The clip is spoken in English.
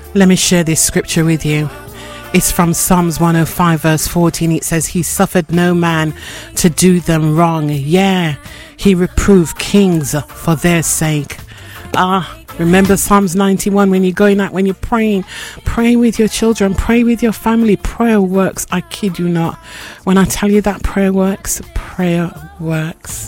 Let me share this scripture with you. It's from Psalms 105 verse 14. It says, he suffered no man to do them wrong. Yeah, he reproved kings for their sake. Remember Psalms 91 when you're going out, when you're praying, pray with your children, pray with your family. Prayer works. I kid you not. When I tell you that prayer works, prayer works.